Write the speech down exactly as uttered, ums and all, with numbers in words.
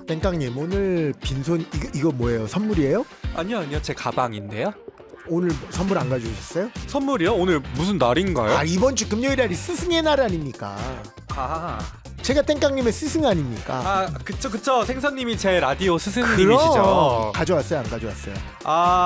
땡깡님 오늘 빈손 이거, 이거 뭐예요? 선물이에요? 아니요 아니요 제 가방인데요. 오늘 선물 안 가져오셨어요? 선물이요? 오늘 무슨 날인가요? 아 이번 주 금요일 날이 스승의 날 아닙니까? 아, 제가 땡깡님의 스승 아닙니까? 아 그쵸 그쵸 생선님이 제 라디오 그럼 스승님이시죠. 가져왔어요 안 가져왔어요? 아